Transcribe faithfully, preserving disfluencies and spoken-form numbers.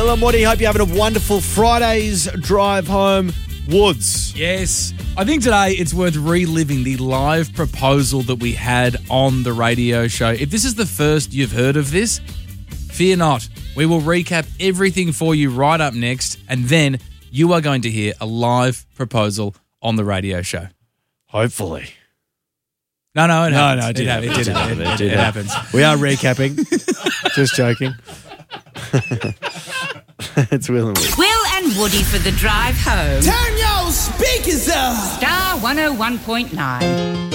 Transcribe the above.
Will and Woody, hope you're having a wonderful Friday's drive home. Woods. Yes. I think today it's worth reliving the live proposal that we had on the radio show. If this is the first you've heard of this, fear not. We will recap everything for you right up next, and then you are going to hear a live proposal on the radio show. Hopefully. No, no, it No, happens. no, it did it, happen. It, did It did happen. happen. It, It it did happens. We are recapping. Just joking. It's Will and Woody. Will and Woody for the drive home. Turn your speakers up. Star one oh one point nine.